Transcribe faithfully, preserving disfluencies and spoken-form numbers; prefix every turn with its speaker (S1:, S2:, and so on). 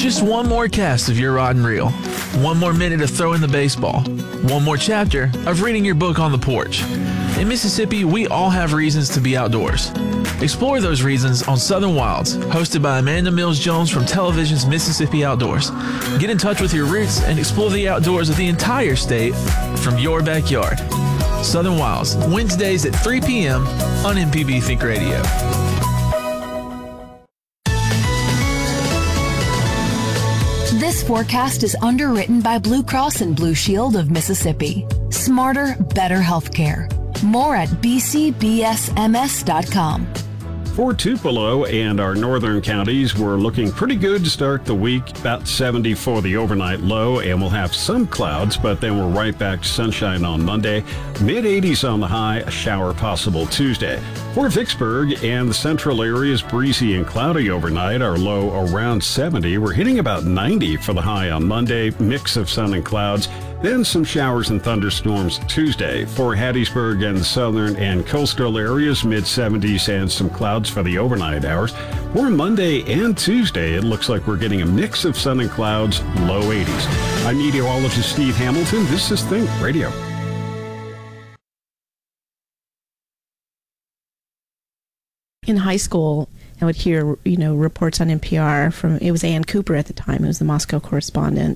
S1: Just one more cast of your rod and reel. One more minute of throwing the baseball. One more chapter of reading your book on the porch. In Mississippi, we all have reasons to be outdoors. Explore those reasons on Southern Wilds, hosted by Amanda Mills-Jones from television's Mississippi Outdoors. Get in touch with your roots and explore the outdoors of the entire state from your backyard. Southern Wilds, Wednesdays at three p.m. on M P B Think Radio.
S2: This forecast is underwritten by Blue Cross and Blue Shield of Mississippi. Smarter, better healthcare. More at b c b s m s dot com.
S3: For Tupelo and our northern counties, we're looking pretty good to start the week. About seventy for the overnight low, and we'll have some clouds, but then we're right back to sunshine on Monday. mid eighties on the high, a shower possible Tuesday. For Vicksburg and the central areas, breezy and cloudy overnight, our low around seventy. We're hitting about ninety for the high on Monday, mix of sun and clouds. Then some showers and thunderstorms Tuesday. For Hattiesburg and the southern and coastal areas, mid seventies and some clouds for the overnight hours. For Monday and Tuesday, it looks like we're getting a mix of sun and clouds, low eighties. I'm meteorologist Steve Hamilton. This is Think Radio.
S4: In high school, I would hear, you know, reports on N P R from, it was Ann Cooper at the time, who was the Moscow correspondent.